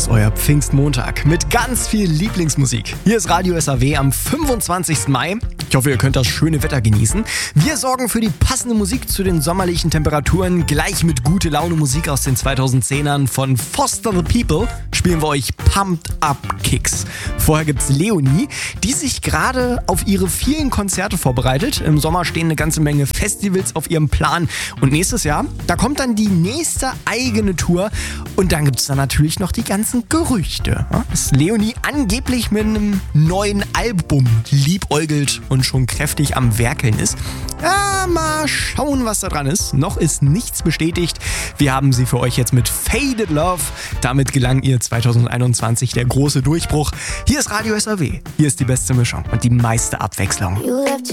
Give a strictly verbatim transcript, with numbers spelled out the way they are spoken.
euer Pfingstmontag mit ganz viel Lieblingsmusik. Hier ist Radio S A W am fünfundzwanzigsten Mai. Ich hoffe, ihr könnt das schöne Wetter genießen. Wir sorgen für die passende Musik zu den sommerlichen Temperaturen. Gleich mit gute Laune Musik aus den zweitausendzehnern von Foster the People spielen wir euch Pumped Up Kicks. Vorher gibt's Leonie, die sich gerade auf ihre vielen Konzerte vorbereitet. Im Sommer stehen eine ganze Menge Festivals auf ihrem Plan. Und nächstes Jahr, da kommt dann die nächste eigene Tour. Und dann gibt's da natürlich noch die ganzen Gerüchte, dass Leonie angeblich mit einem neuen Album liebäugelt und schon kräftig am Werkeln ist. Ja, mal schauen, was da dran ist. Noch ist nichts bestätigt. Wir haben sie für euch jetzt mit Faded Love. Damit gelang ihr zweitausendeinundzwanzig der große Durchbruch. Hier ist Radio S A W. Hier ist die beste Mischung und die meiste Abwechslung.